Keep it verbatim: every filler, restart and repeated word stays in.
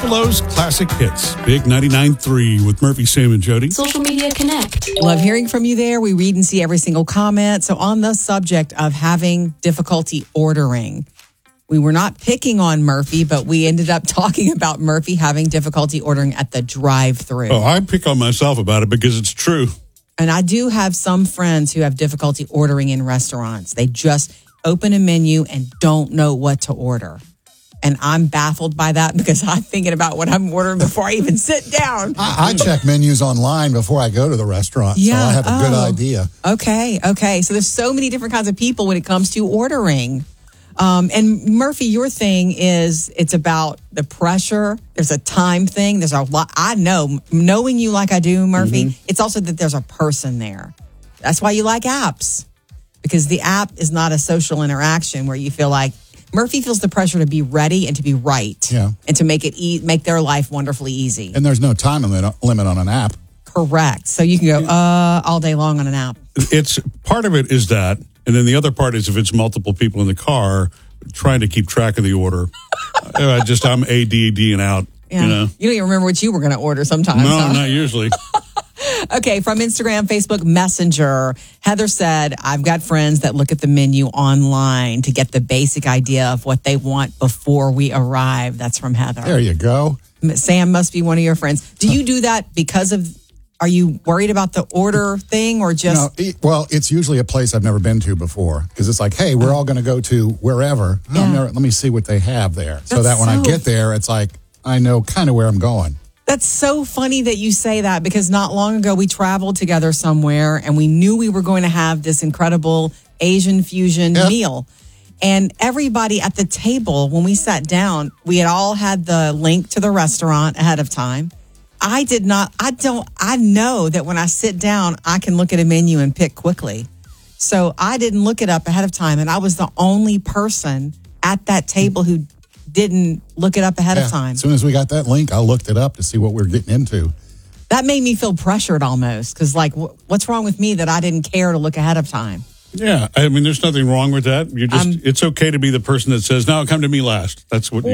Buffalo's classic hits. Big ninety-nine point three with Murphy, Sam, and Jody. Social Media Connect. Love hearing from you there. We read and see every single comment. So on the subject of having difficulty ordering, we were not picking on Murphy, but we ended up talking about Murphy having difficulty ordering at the drive-thru. Oh, I pick on myself about it because it's true. And I do have some friends who have difficulty ordering in restaurants. They just open a menu and don't know what to order. And I'm baffled by that because I'm thinking about what I'm ordering before I even sit down. I, I check menus online before I go to the restaurant, Yeah, so I have a oh. good idea. Okay, okay. So there's so many different kinds of people when it comes to ordering. Um, and Murphy, your thing is it's about the pressure. There's a time thing. There's a lot. I know, knowing you like I do, Murphy, mm-hmm. it's also that there's a person there. That's why you like apps, because the app is not a social interaction where you feel like Murphy feels the pressure to be ready and to be right, yeah. and to make it e- make their life wonderfully easy. And there's no time limit limit on an app. Correct. So you can go uh, all day long on an app. It's part of it is that, and then the other part is if it's multiple people in the car trying to keep track of the order. I just I'm A D D and out. Yeah. You know, you don't even remember what you were going to order sometimes. No, huh? not usually. Okay, from Instagram, Facebook Messenger, Heather said, I've got friends that look at the menu online to get the basic idea of what they want before we arrive. That's from Heather. There you go. Sam must be one of your friends. Do you do that because of, are you worried about the order thing or just? No, well, it's usually a place I've never been to before because it's like, hey, we're all going to go to wherever. Yeah. Oh, never, let me see what they have there. So That's that when so- I get there, it's like, I know kind of where I'm going. That's so funny that you say that because not long ago we traveled together somewhere and we knew we were going to have this incredible Asian fusion Yep. meal. And everybody at the table, when we sat down, we had all had the link to the restaurant ahead of time. I did not, I don't, I know that when I sit down, I can look at a menu and pick quickly. So I didn't look it up ahead of time. And I was the only person at that table who didn't look it up ahead Yeah. of time. As soon as we got that link, I looked it up to see what we we're getting into. That made me feel pressured almost because, like, wh- what's wrong with me that I didn't care to look ahead of time? Yeah, I mean, there's nothing wrong with that. You just, Um, it's okay to be the person that says, "No, come to me last." That's what.